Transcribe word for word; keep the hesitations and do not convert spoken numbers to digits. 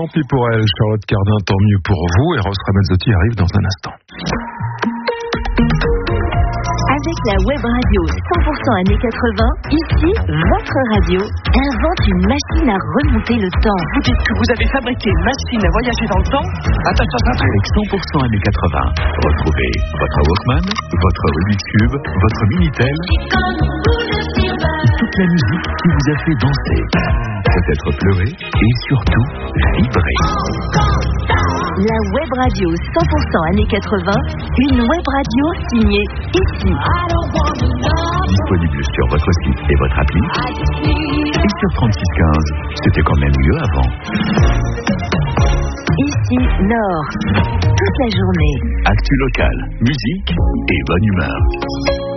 pis pour elle. Charlotte Cardin, tant mieux pour vous. Et Ross Ramazzotti arrive dans un instant. Avec la web radio cent pour cent années quatre-vingts, ici, votre radio invente une machine à remonter le temps. Vous dites que vous avez fabriqué une machine à voyager dans le temps? Attention, attention. Avec cent pour cent années quatre-vingts, retrouvez votre Walkman, votre Rubik's Cube, votre Minitel, toute la musique qui vous a fait danser, peut-être pleurer et surtout vibrer. La web radio cent pour cent années quatre-vingts, une web radio signée ici. Disponible sur votre site et votre appli. Et sur trente-six quinze, c'était quand même mieux avant. Ici, Nord. Toute la journée. Actu local, musique et bonne humeur.